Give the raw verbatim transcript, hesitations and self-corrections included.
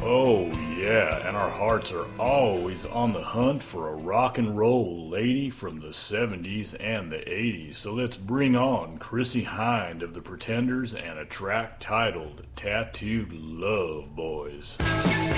Oh, yeah, and our hearts are always on the hunt for a rock and roll lady from the seventies and the eighties. So let's bring on Chrissie Hynde of the Pretenders and a track titled Tattooed Love Boys.